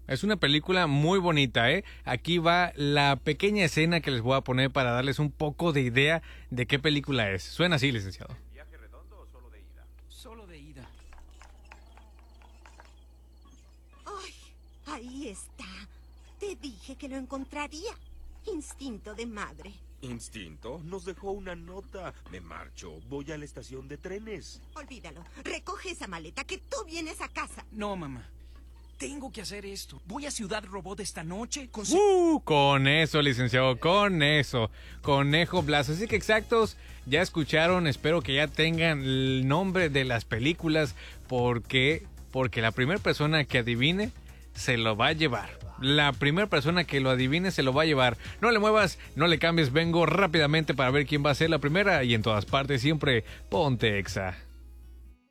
Es una película muy bonita, ¿eh? Aquí va la pequeña escena que les voy a poner para darles un poco de idea de qué película es. Suena así, licenciado. ¿Viaje redondo o solo de ida? Solo de ida. ¡Ay! Ahí está. Te dije que lo encontraría. Instinto de madre. ¿Instinto? Nos dejó una nota. Me marcho. Voy a la estación de trenes. Olvídalo. Recoge esa maleta que tú vienes a casa. No, mamá. Tengo que hacer esto. Voy a Ciudad Robot esta noche con... Con eso, licenciado, con eso. Conejo Blas. Así que exactos, ya escucharon. Espero que ya tengan el nombre de las películas. Porque la primera persona que adivine se lo va a llevar. La primera persona que lo adivine se lo va a llevar. No le muevas, no le cambies. Vengo rápidamente para ver quién va a ser la primera. Y en todas partes siempre, ponte Exa.